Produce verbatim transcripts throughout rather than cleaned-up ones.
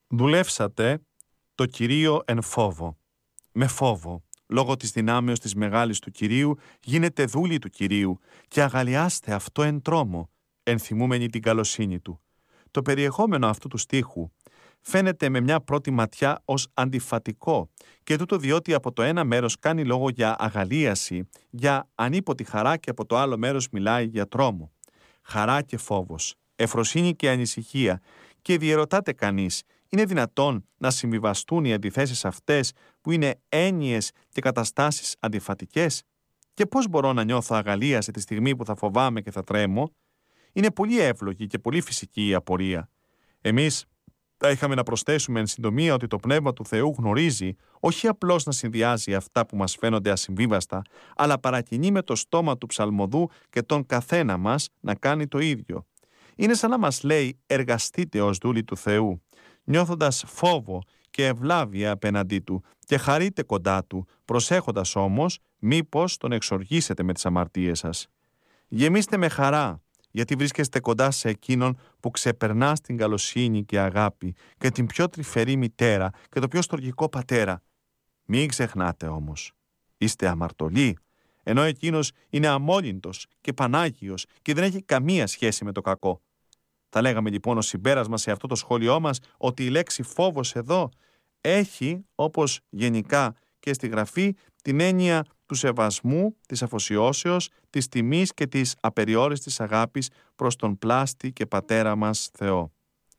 Δουλεύσατε το Κυρίο εν φόβο. Με φόβο, λόγω της δυνάμεως της μεγάλης του Κυρίου, γίνετε δούλοι του Κυρίου και αγαλιάστε αυτό εν τρόμο, ενθυμούμενοι την καλοσύνη του. Το περιεχόμενο αυτού του στίχου φαίνεται με μια πρώτη ματιά ως αντιφατικό και τούτο διότι από το ένα μέρος κάνει λόγο για αγαλίαση, για ανίποτη χαρά και από το άλλο μέρος μιλάει για τρόμο. Χαρά και φόβος, ευφροσύνη και ανησυχία και διερωτάται κανείς, είναι δυνατόν να συμβιβαστούν οι αντιθέσεις αυτές που είναι έννοιες και καταστάσεις αντιφατικές? Και πώς μπορώ να νιώθω αγαλίαση τη στιγμή που θα φοβάμαι και θα τρέμω? Είναι πολύ εύλογη και πολύ φυσική η απορία. Εμείς θα είχαμε να προσθέσουμε εν συντομία ότι το Πνεύμα του Θεού γνωρίζει όχι απλώς να συνδυάζει αυτά που μας φαίνονται ασυμβίβαστα, αλλά παρακινεί με το στόμα του ψαλμοδού και τον καθένα μας να κάνει το ίδιο. Είναι σαν να μας λέει «εργαστείτε ως δούλοι του Θεού», νιώθοντας φόβο και ευλάβεια απέναντί του και χαρείτε κοντά του, προσέχοντας όμως μήπως τον εξοργήσετε με τις αμαρτίες σας. Γεμίστε με χαρά, γιατί βρίσκεστε κοντά σε εκείνον που ξεπερνά στην καλοσύνη και αγάπη και την πιο τρυφερή μητέρα και το πιο στοργικό πατέρα. Μην ξεχνάτε όμως, είστε αμαρτωλοί, ενώ εκείνος είναι αμόλυντος και πανάγιος και δεν έχει καμία σχέση με το κακό. Θα λέγαμε λοιπόν ως συμπέρασμα σε αυτό το σχόλιο μας ότι η λέξη φόβος εδώ έχει, όπως γενικά και στη Γραφή, την έννοια του σεβασμού, της αφοσιώσεως, της τιμής και της απεριόριστης αγάπης προς τον πλάστη και πατέρα μας Θεό.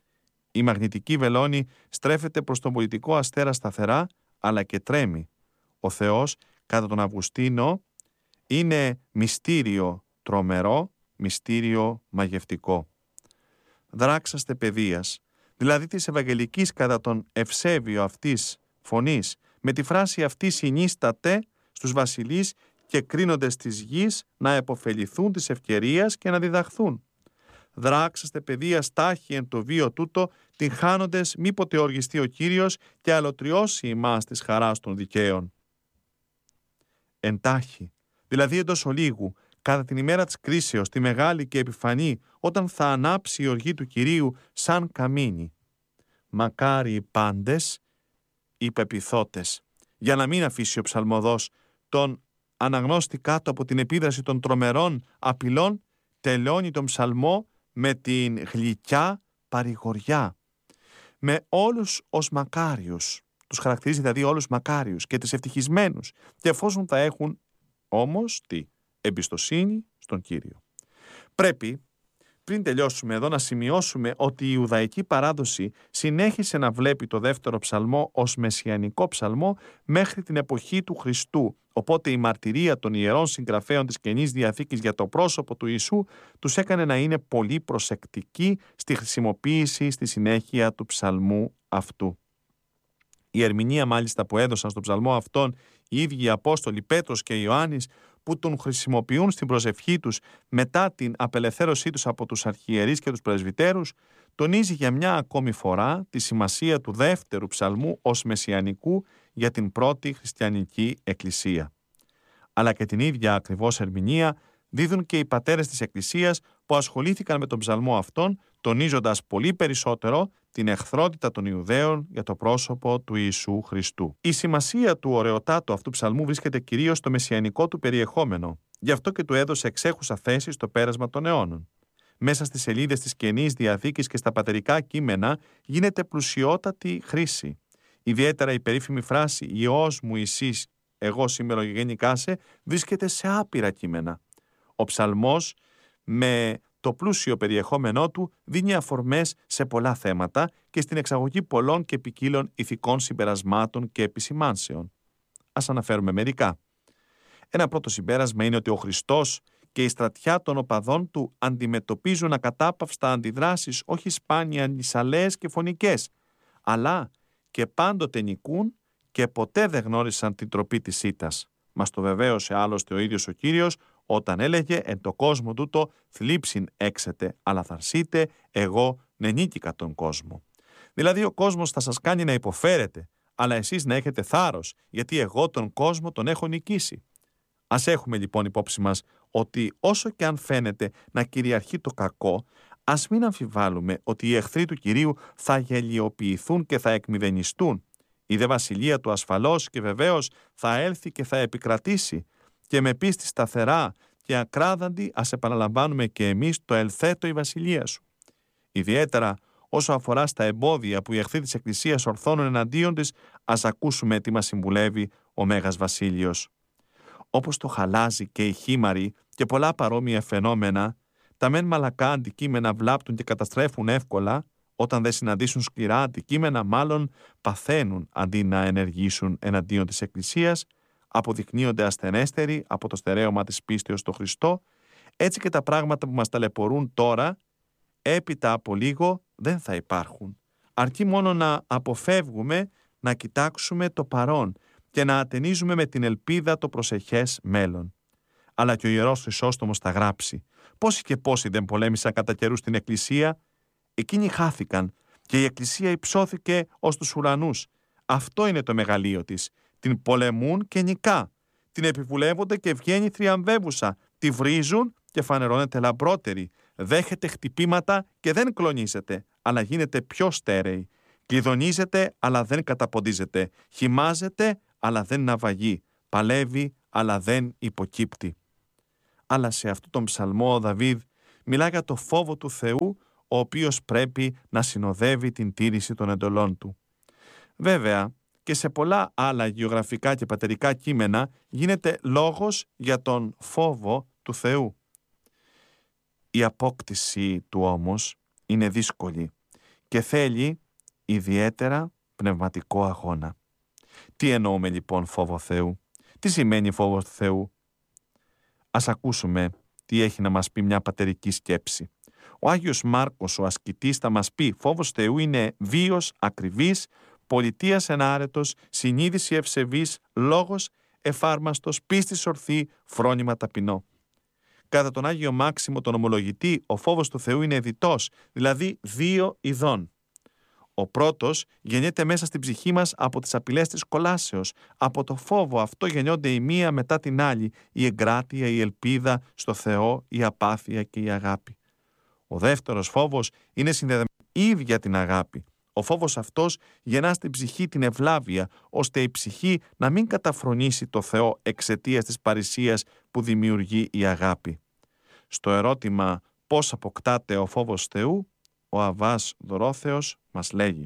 Η μαγνητική βελόνη στρέφεται προς τον πολιτικό αστέρα σταθερά, αλλά και τρέμει. Ο Θεός, κατά τον Αυγουστίνο, είναι μυστήριο τρομερό, μυστήριο μαγευτικό. Δράξαστε παιδείας, δηλαδή της ευαγγελικής κατά τον ευσέβιο αυτής φωνής, με τη φράση αυτή συνίσταται στους βασιλείς και κρίνοντες της γης να επωφεληθούν της ευκαιρίας και να διδαχθούν. Δράξαστε παιδείας τάχει εν το βίο τούτο, την χάνοντες μήποτε οργιστεί ο Κύριος και αλωτριώσει ημάς της χαράς των δικαίων. Εντάχει, δηλαδή εντός ολίγου, κατά την ημέρα της κρίσεως, τη μεγάλη και επιφανή, όταν θα ανάψει η οργή του Κυρίου σαν καμίνι. Μακάρι οι πάντες, οι πεποιθώτες, για να μην αφήσει ο ψαλμοδός τον αναγνώστη κάτω από την επίδραση των τρομερών απειλών, τελειώνει τον ψαλμό με την γλυκιά παρηγοριά. Με όλους ως μακάριους, τους χαρακτηρίζει δηλαδή όλους μακάριους και τις ευτυχισμένους, και εφόσον θα έχουν όμως τι, εμπιστοσύνη στον Κύριο. Πρέπει, πριν τελειώσουμε εδώ, να σημειώσουμε ότι η Ιουδαϊκή παράδοση συνέχισε να βλέπει το δεύτερο ψαλμό ως μεσιανικό ψαλμό μέχρι την εποχή του Χριστού. Οπότε η μαρτυρία των ιερών συγγραφέων της Καινής Διαθήκης για το πρόσωπο του Ιησού τους έκανε να είναι πολύ προσεκτικοί στη χρησιμοποίηση στη συνέχεια του ψαλμού αυτού. Η ερμηνεία μάλιστα που έδωσαν στον ψαλμό αυτόν οι ίδιοι οι Απόστολοι Πέτρος και Ιωάννης, που τον χρησιμοποιούν στην προσευχή τους μετά την απελευθέρωσή τους από τους αρχιερείς και τους πρεσβυτέρους, τονίζει για μια ακόμη φορά τη σημασία του δεύτερου ψαλμού ως μεσιανικού για την πρώτη χριστιανική εκκλησία. Αλλά και την ίδια ακριβώς ερμηνεία δίδουν και οι πατέρες της Εκκλησίας που ασχολήθηκαν με τον ψαλμό αυτόν, τονίζοντας πολύ περισσότερο την εχθρότητα των Ιουδαίων για το πρόσωπο του Ιησού Χριστού. Η σημασία του ωραιοτάτου αυτού ψαλμού βρίσκεται κυρίως στο μεσιανικό του περιεχόμενο, γι' αυτό και του έδωσε εξέχουσα θέση στο πέρασμα των αιώνων. Μέσα στις σελίδες της Καινής Διαθήκης και στα πατερικά κείμενα γίνεται πλουσιότατη χρήση. Ιδιαίτερα η περίφημη φράση «Υιός μου Ιησής, εγώ σήμερα γενικά σε» βρίσκεται σε άπειρα κείμενα. Ο ψαλμός με το πλούσιο περιεχόμενό του δίνει αφορμές σε πολλά θέματα και στην εξαγωγή πολλών και ποικίλων ηθικών συμπερασμάτων και επισημάνσεων. Ας αναφέρουμε μερικά. Ένα πρώτο συμπέρασμα είναι ότι ο Χριστός και η στρατιά των οπαδών του αντιμετωπίζουν ακατάπαυστα αντιδράσεις όχι σπάνια νησαλαίες και φωνικές, αλλά και πάντοτε νικούν και ποτέ δεν γνώρισαν την τροπή της ήττας. Μας το βεβαίωσε άλλωστε ο ίδιος ο Κύριος όταν έλεγε «Εν το κόσμο τούτο θλίψιν έξετε, αλλά θαρσείτε, εγώ νενίκηκα τον κόσμο». Δηλαδή ο κόσμος θα σας κάνει να υποφέρετε, αλλά εσείς να έχετε θάρρος, γιατί εγώ τον κόσμο τον έχω νικήσει. Ας έχουμε λοιπόν υπόψη μας ότι όσο και αν φαίνεται να κυριαρχεί το κακό, Ας μην αμφιβάλλουμε ότι οι εχθροί του Κυρίου θα γελιοποιηθούν και θα εκμηδενιστούν. Η δε βασιλεία του ασφαλώς και βεβαίως θα έλθει και θα επικρατήσει, και με πίστη σταθερά και ακράδαντη ας επαναλαμβάνουμε και εμείς το ελθέτω η βασιλεία σου. Ιδιαίτερα όσο αφορά στα εμπόδια που οι εχθροί της Εκκλησίας ορθώνουν εναντίον της, ας ακούσουμε τι μας συμβουλεύει ο Μέγας Βασίλειος. Όπως το χαλάζι και η χήμαρη και πολλά παρόμοια φαινόμενα, τα μεν μαλακά αντικείμενα βλάπτουν και καταστρέφουν εύκολα, όταν δεν συναντήσουν σκληρά αντικείμενα μάλλον παθαίνουν αντί να ενεργήσουν εναντίον της Εκκλησίας, αποδεικνύονται ασθενέστεροι από το στερέωμα της πίστεως στο Χριστό. Έτσι και τα πράγματα που μας ταλαιπωρούν τώρα, έπειτα από λίγο δεν θα υπάρχουν. Αρκεί μόνο να αποφεύγουμε να κοιτάξουμε το παρόν και να ατενίζουμε με την ελπίδα το προσεχές μέλλον. Αλλά και ο Ιερός Χρυσόστομος θα γράψει: πόσοι και πόσοι δεν πολέμησαν κατά καιρού στην Εκκλησία, εκείνοι χάθηκαν και η Εκκλησία υψώθηκε ως τους ουρανούς. Αυτό είναι το μεγαλείο της. Την πολεμούν και νικά. Την επιβουλεύονται και βγαίνει θριαμβεύουσα. Τη βρίζουν και φανερώνεται λαμπρότερη. Δέχεται χτυπήματα και δεν κλονίζεται, αλλά γίνεται πιο στέρεη. Κλειδονίζεται, αλλά δεν καταποντίζεται. Χυμάζεται, αλλά δεν ναυαγεί. Παλεύει, αλλά δεν υποκύπτει. Αλλά σε αυτόν τον ψαλμό ο Δαβίδ μιλά για το φόβο του Θεού, ο οποίος πρέπει να συνοδεύει την τήρηση των εντολών του. Βέβαια, και σε πολλά άλλα γεωγραφικά και πατερικά κείμενα γίνεται λόγος για τον φόβο του Θεού. Η απόκτηση του όμως είναι δύσκολη και θέλει ιδιαίτερα πνευματικό αγώνα. Τι εννοούμε λοιπόν φόβο Θεού? Τι σημαίνει φόβος του Θεού? Ας ακούσουμε τι έχει να μας πει μια πατερική σκέψη. Ο Άγιος Μάρκος, ο ασκητής, θα μας πει: φόβος Θεού είναι βίος ακριβής, πολιτείας ενάρετος, συνείδηση ευσεβής, λόγος εφάρμαστος, πίστης ορθή, φρόνημα ταπεινό. Κατά τον Άγιο Μάξιμο τον Ομολογητή, ο φόβος του Θεού είναι διτός, δηλαδή δύο ειδών. Ο πρώτος γεννιέται μέσα στην ψυχή μας από τις απειλές της κολάσεως. Από το φόβο αυτό γεννιόνται η μία μετά την άλλη, η εγκράτεια, η ελπίδα στο Θεό, η απάθεια και η αγάπη. Ο δεύτερος φόβος είναι συνδεδεμένος ίδια την αγάπη. Ο φόβος αυτός γεννά στην ψυχή την ευλάβεια, ώστε η ψυχή να μην καταφρονήσει το Θεό εξαιτίας της παρησίας που δημιουργεί η αγάπη. Στο ερώτημα πώς αποκτάται ο φόβος Θεού, ο Αββάς Δωρόθεος μας λέγει: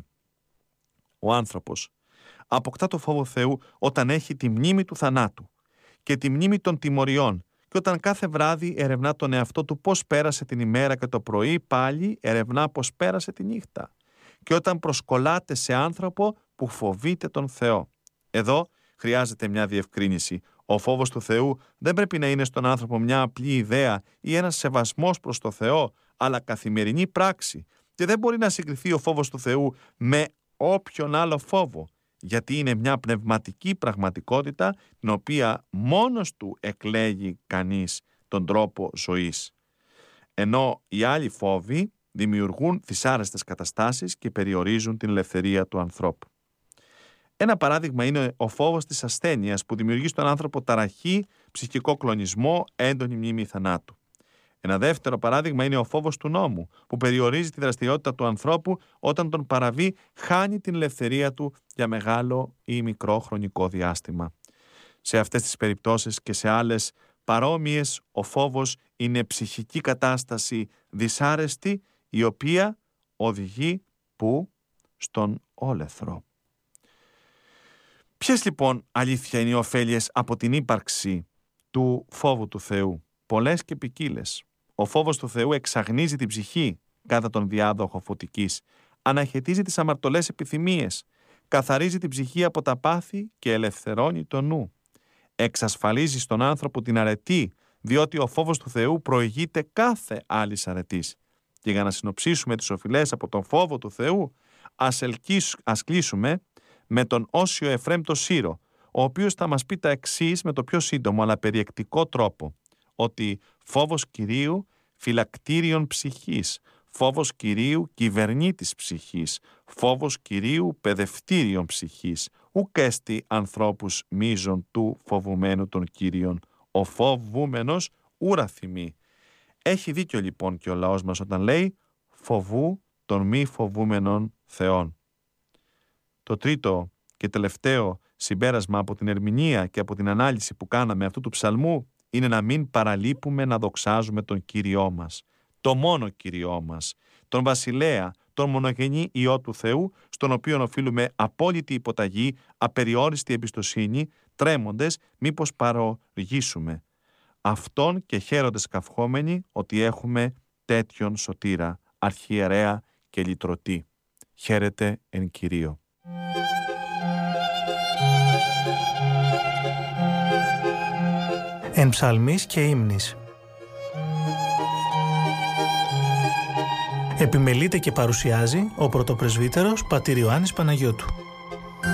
ο άνθρωπος αποκτά το φόβο Θεού όταν έχει τη μνήμη του θανάτου και τη μνήμη των τιμωριών, και όταν κάθε βράδυ ερευνά τον εαυτό του πώς πέρασε την ημέρα και το πρωί πάλι ερευνά πώς πέρασε τη νύχτα, και όταν προσκολάται σε άνθρωπο που φοβείται τον Θεό. Εδώ χρειάζεται μια διευκρίνηση. Ο φόβος του Θεού δεν πρέπει να είναι στον άνθρωπο μια απλή ιδέα ή ένας σεβασμός προς το Θεό, αλλά καθημερινή πράξη. Και δεν μπορεί να συγκριθεί ο φόβος του Θεού με όποιον άλλο φόβο, γιατί είναι μια πνευματική πραγματικότητα την οποία μόνος του εκλέγει κανείς τον τρόπο ζωής. Ενώ οι άλλοι φόβοι δημιουργούν δυσάρεστες καταστάσεις και περιορίζουν την ελευθερία του ανθρώπου. Ένα παράδειγμα είναι ο φόβος της ασθένειας, που δημιουργεί στον άνθρωπο ταραχή, ψυχικό κλονισμό, έντονη μνήμη θανάτου. Ένα δεύτερο παράδειγμα είναι ο φόβος του νόμου, που περιορίζει τη δραστηριότητα του ανθρώπου. Όταν τον παραβεί, χάνει την ελευθερία του για μεγάλο ή μικρό χρονικό διάστημα. Σε αυτές τις περιπτώσεις και σε άλλες παρόμοιες, ο φόβος είναι ψυχική κατάσταση δυσάρεστη, η οποία οδηγεί που στον όλεθρο. Ποιες λοιπόν αλήθεια είναι οι ωφέλειες από την ύπαρξη του φόβου του Θεού? Πολλές και ποικίλες. Ο φόβος του Θεού εξαγνίζει την ψυχή κατά τον διάδοχο φωτικής, αναχαιτίζει τις αμαρτωλές επιθυμίες, καθαρίζει την ψυχή από τα πάθη και ελευθερώνει το νου. Εξασφαλίζει στον άνθρωπο την αρετή, διότι ο φόβος του Θεού προηγείται κάθε άλλης αρετής. Και για να συνοψίσουμε τις οφειλές από τον φόβο του Θεού, ας, ελκύσ, ας κλείσουμε με τον Όσιο Εφραίμ το Σύρο, ο οποίος θα μας πει τα εξής με το πιο σύντομο αλλά περιεκτικό τρόπο: ότι φόβος Κυρίου φυλακτήριον ψυχής, φόβος Κυρίου κυβερνήτης ψυχής, φόβος Κυρίου παιδευτήριον ψυχής, ουκ έστι ανθρώπους μείζων του φοβουμένου των Κύριων, ο φοβούμενος ούρα θυμεί. Έχει δίκιο λοιπόν και ο λαός μας όταν λέει: φοβού των μη φοβούμενων θεών. Το τρίτο και τελευταίο συμπέρασμα από την ερμηνεία και από την ανάλυση που κάναμε αυτού του ψαλμού είναι να μην παραλείπουμε να δοξάζουμε τον Κύριό μας, το μόνο Κύριό μας, τον Βασιλέα, τον μονογενή Υιό του Θεού, στον οποίο οφείλουμε απόλυτη υποταγή, απεριόριστη εμπιστοσύνη, τρέμοντες μήπως παροργήσουμε. Αυτόν και χαίροντες καυχόμενοι ότι έχουμε τέτοιον σωτήρα, αρχιερέα και λυτρωτή. Χαίρετε εν Κυρίω. Εν ψαλμής και ύμνης. Επιμελείται και παρουσιάζει ο πρωτοπρεσβύτερος πατήρ Ιωάννης Παναγιώτου.